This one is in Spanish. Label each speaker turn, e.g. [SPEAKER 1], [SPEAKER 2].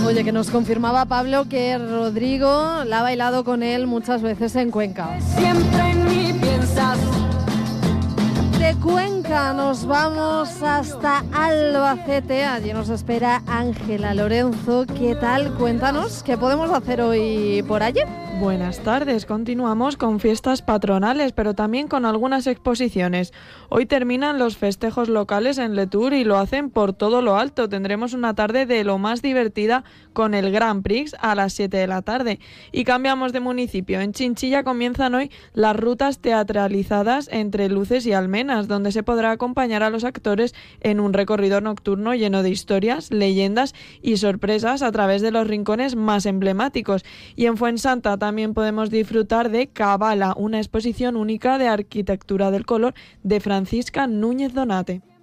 [SPEAKER 1] Oye, que nos confirmaba Pablo que Rodrigo la ha bailado con él muchas veces en Cuenca.
[SPEAKER 2] Siempre en mí piensas.
[SPEAKER 1] De Cuenca nos vamos hasta Albacete. Allí nos espera Ángela Lorenzo. ¿Qué tal? Cuéntanos, ¿qué podemos hacer hoy por allí?
[SPEAKER 3] Buenas tardes, continuamos con fiestas patronales, pero también con algunas exposiciones. Hoy terminan los festejos locales en Letour y lo hacen por todo lo alto. Tendremos una tarde de lo más divertida con el Grand Prix a las 7 de la tarde. Y cambiamos de municipio. En Chinchilla comienzan hoy las rutas teatralizadas entre Luces y Almenas, donde se podrá acompañar a los actores en un recorrido nocturno lleno de historias, leyendas y sorpresas a través de los rincones más emblemáticos. Y en Fuensanta también podemos disfrutar de Cabala, una exposición única de arquitectura del color de Francisca Núñez Donate.